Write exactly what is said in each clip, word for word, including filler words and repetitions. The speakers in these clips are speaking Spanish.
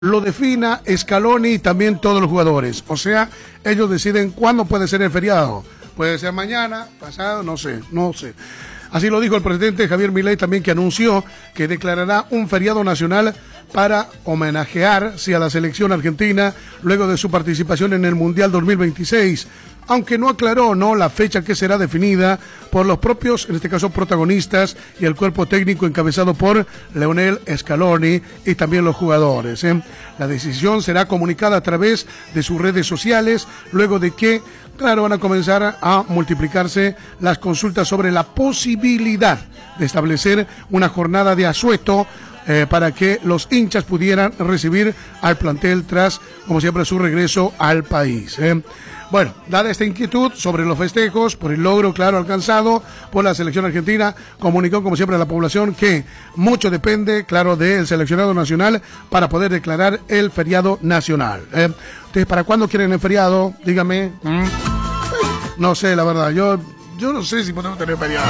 lo defina Scaloni y también todos los jugadores. O sea, ellos deciden cuándo puede ser el feriado. Puede ser mañana, pasado, no sé, no sé. Así lo dijo el presidente Javier Milei también, que anunció que declarará un feriado nacional para homenajear sí, a la selección argentina luego de su participación en el Mundial dos mil veintiséis. Aunque no aclaró no la fecha que será definida por los propios, en este caso protagonistas, y el cuerpo técnico encabezado por Lionel Scaloni y también los jugadores. ¿eh? La decisión será comunicada a través de sus redes sociales, luego de que, claro, van a comenzar a multiplicarse las consultas sobre la posibilidad de establecer una jornada de asueto Eh, para que los hinchas pudieran recibir al plantel tras, como siempre, su regreso al país. ¿eh? Bueno, dada esta inquietud sobre los festejos, por el logro claro alcanzado por la selección argentina, comunicó como siempre a la población que mucho depende, claro, del seleccionado nacional para poder declarar el feriado nacional. ¿eh? Entonces, ¿para cuándo quieren el feriado? Dígame. ¿Mm? No sé, la verdad, yo, yo no sé si podemos tener feriado.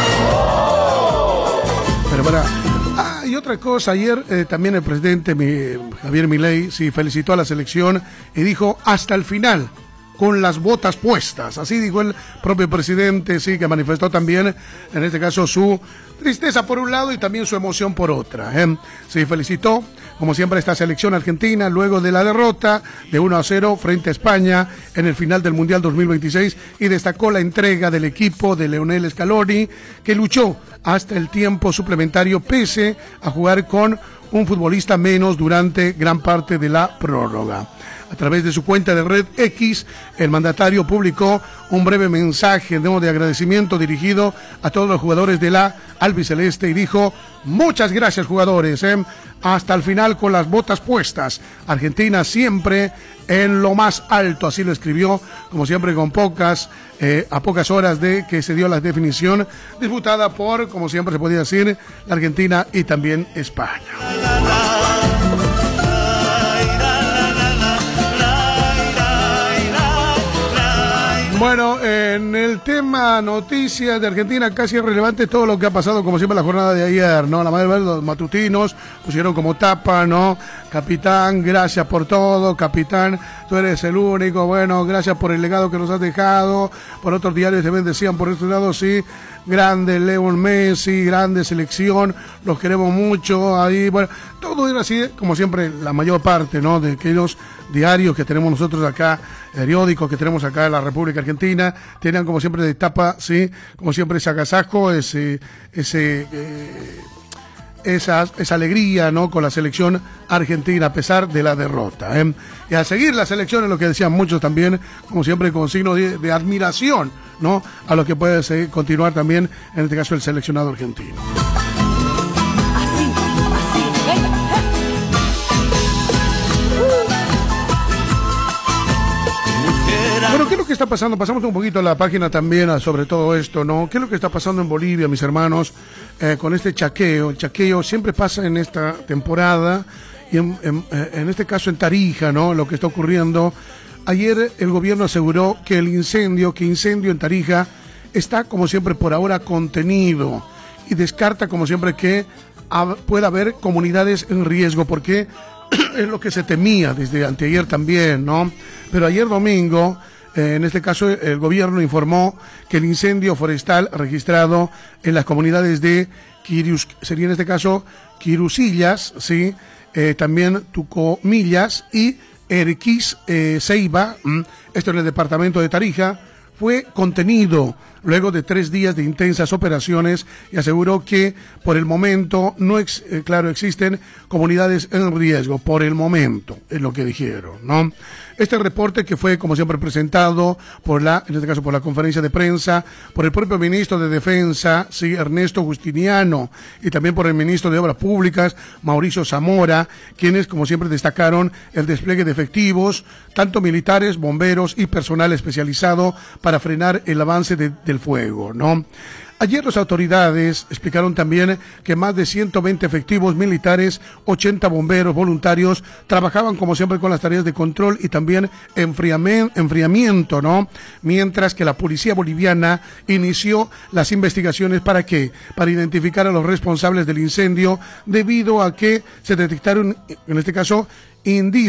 Pero para... Ah, y otra cosa, ayer eh, también el presidente mi, Javier Milei sí felicitó a la selección y dijo hasta el final, con las botas puestas, así dijo el propio presidente, sí, que manifestó también, en este caso, su tristeza por un lado y también su emoción por otra. ¿eh? Sí, felicitó, como siempre, a esta selección argentina luego de la derrota de uno a cero frente a España en el final del Mundial dos mil veintiséis y destacó la entrega del equipo de Lionel Scaloni, que luchó hasta el tiempo suplementario pese a jugar con un futbolista menos durante gran parte de la prórroga. A través de su cuenta de Red X, el mandatario publicó un breve mensaje ¿no? de agradecimiento dirigido a todos los jugadores de la albiceleste y dijo: muchas gracias, jugadores, ¿eh? hasta el final con las botas puestas. Argentina siempre en lo más alto, así lo escribió, como siempre con pocas, eh, a pocas horas de que se dio la definición, disputada por, como siempre se podía decir, la Argentina y también España. Bueno, en el tema noticias de Argentina, casi es relevante todo lo que ha pasado, como siempre, la jornada de ayer, ¿no? La mayoría de los matutinos pusieron como tapa, ¿no? Capitán, gracias por todo, capitán, tú eres el único, bueno, gracias por el legado que nos has dejado. Por otros diarios también decían, por este lado, sí, grande Leo Messi, grande selección, los queremos mucho, ahí, bueno, todo era así, como siempre, la mayor parte, ¿no? De aquellos diarios que tenemos nosotros acá, periódicos que tenemos acá en la República Argentina, tenían como siempre de tapa, sí, como siempre ese agasajo, ese, ese, eh, esa, esa alegría, ¿no? Con la selección argentina a pesar de la derrota. ¿eh? Y a seguir la selección es lo que decían muchos también, como siempre con signo de, de admiración, ¿no? A lo que puede seguir, continuar también, en este caso el seleccionado argentino. Bueno, ¿qué es lo que está pasando? Pasamos un poquito a la página también sobre todo esto, ¿no? ¿Qué es lo que está pasando en Bolivia, mis hermanos, eh, con este chaqueo? El chaqueo siempre pasa en esta temporada y en, en, en este caso en Tarija, ¿no? Lo que está ocurriendo. Ayer el gobierno aseguró que el incendio, que incendio en Tarija está como siempre por ahora contenido y descarta como siempre que ha, pueda haber comunidades en riesgo, porque es lo que se temía desde anteayer también, ¿no? Pero ayer domingo, eh, en este caso, el gobierno informó que el incendio forestal registrado en las comunidades de Quirus, sería en este caso Quirusillas, sí, eh, también Tucomillas y Erquís eh, Ceiba, ¿m? esto en el departamento de Tarija, fue contenido luego de tres días de intensas operaciones y aseguró que por el momento no, ex, eh, claro, existen comunidades en riesgo, por el momento, es lo que dijeron, ¿no? Este reporte que fue, como siempre, presentado por la, en este caso por la conferencia de prensa, por el propio ministro de Defensa, sí, Ernesto Justiniano, y también por el ministro de Obras Públicas, Mauricio Zamora, quienes, como siempre, destacaron el despliegue de efectivos, tanto militares, bomberos y personal especializado para frenar el avance de, del fuego, ¿no? Ayer las autoridades explicaron también que más de ciento veinte efectivos militares, ochenta bomberos voluntarios trabajaban como siempre con las tareas de control y también enfriamiento, ¿no? Mientras que la policía boliviana inició las investigaciones para qué, para identificar a los responsables del incendio debido a que se detectaron, en este caso, indígenas.